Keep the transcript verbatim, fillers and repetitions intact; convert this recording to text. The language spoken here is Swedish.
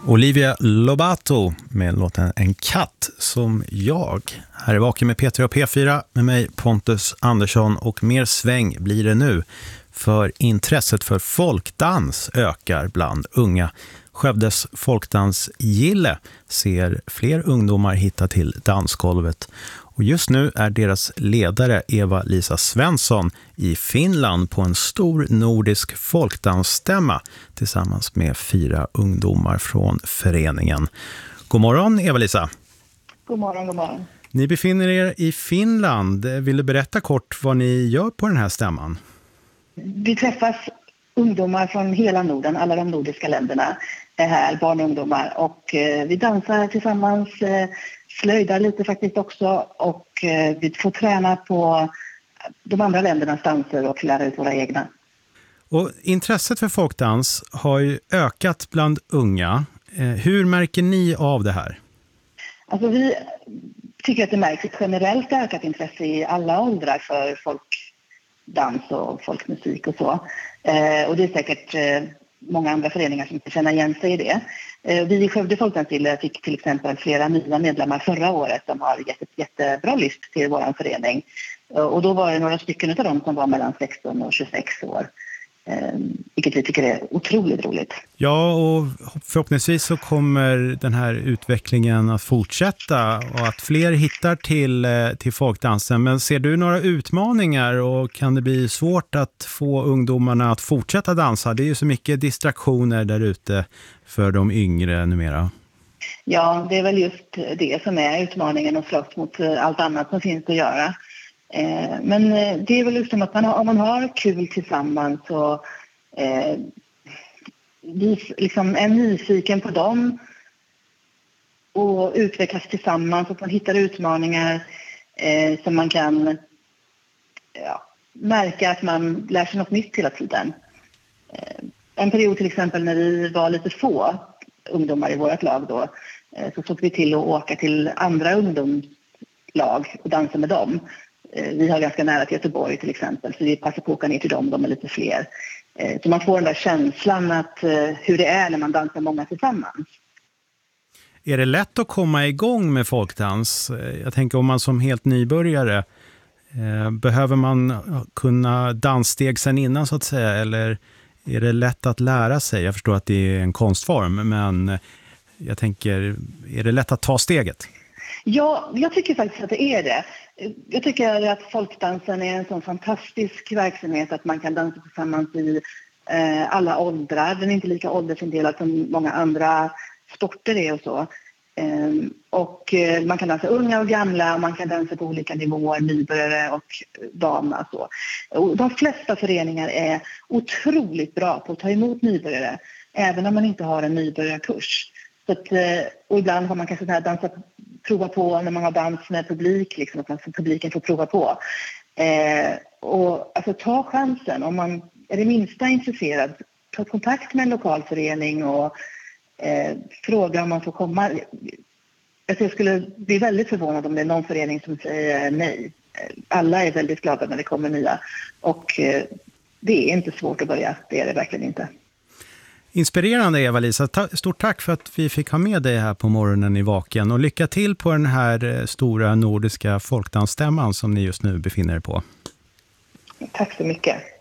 Olivia Lobato med låten En katt som jag. Här är Vaken med P tre och P fyra med mig Pontus Andersson, och mer sväng blir det nu. För intresset för folkdans ökar bland unga. Skövdes folkdansgille ser fler ungdomar hitta till dansgolvet. Och just nu är deras ledare Eva-Lisa Svensson i Finland på en stor nordisk folkdansstämma tillsammans med fyra ungdomar från föreningen. God morgon Eva-Lisa. God morgon, god morgon. Ni befinner er i Finland. Vill du berätta kort vad ni gör på den här stämman? Vi träffas ungdomar från hela Norden, alla de nordiska länderna är här, barn och ungdomar. Och eh, vi dansar tillsammans, eh, slöjdar lite faktiskt också, och eh, vi får träna på de andra ländernas danser och lära ut våra egna. Och intresset för folkdans har ju ökat bland unga. Eh, hur märker ni av det här? Alltså vi tycker att det märks ett generellt ökat intresse i alla åldrar för folkdans och folkmusik och så. Eh, och det är säkert eh, många andra föreningar som känner igen sig i det. Eh, vi i Skövde folkdansgille fick till exempel flera nya medlemmar förra året som har gett ett jättebra lyft till vår förening. Eh, och då var det några stycken av dem som var mellan sexton och tjugosex år. Eh, vilket vi tycker är otroligt roligt. Ja, och förhoppningsvis så kommer den här utvecklingen att fortsätta och att fler hittar till, till folkdansen. Men ser du några utmaningar, och kan det bli svårt att få ungdomarna att fortsätta dansa? Det är ju så mycket distraktioner där ute för de yngre numera. Ja, det är väl just det som är utmaningen, och slåss mot allt annat som finns att göra. Men det är väl just som att man har, om man har kul tillsammans och eh, vi liksom är nyfiken på dem och utvecklas tillsammans, och man hittar utmaningar eh, som man kan ja, märka att man lär sig något nytt hela tiden. Eh, en period till exempel när vi var lite få ungdomar i vårt lag då, eh, så såg vi till att åka till andra ungdomslag och dansa med dem. Vi har ganska nära till Göteborg till exempel, så vi passar på att åka ner till dem, de är lite fler. Så man får den där känslan att hur det är när man dansar många tillsammans. Är det lätt att komma igång med folkdans? Jag tänker om man som helt nybörjare, behöver man kunna danssteg sen innan så att säga, eller är det lätt att lära sig? Jag förstår att det är en konstform, men jag tänker, är det lätt att ta steget? Ja, jag tycker faktiskt att det är det. Jag tycker att folkdansen är en sån fantastisk verksamhet att man kan dansa tillsammans i eh, alla åldrar. Den är inte lika åldersindelad som många andra sporter är och så. Eh, och eh, man kan dansa unga och gamla, och man kan dansa på olika nivåer, nybörjare och vana. Så. Och de flesta föreningar är otroligt bra på att ta emot nybörjare, även om man inte har en nybörjarkurs. Så att, och ibland har man kanske så här dansat, prova på när man har dans med publik, liksom, att alltså publiken får prova på. Eh, och alltså ta chansen, om man är det minsta intresserad, ta kontakt med en lokal förening och eh, fråga om man får komma. Alltså jag skulle bli väldigt förvånad om det är någon förening som säger nej. Alla är väldigt glada när det kommer nya, och eh, det är inte svårt att börja, det är det verkligen inte. Inspirerande Eva-Lisa, stort tack för att vi fick ha med dig här på morgonen i Vaken, och lycka till på den här stora nordiska folkdansstämman som ni just nu befinner er på. Tack så mycket.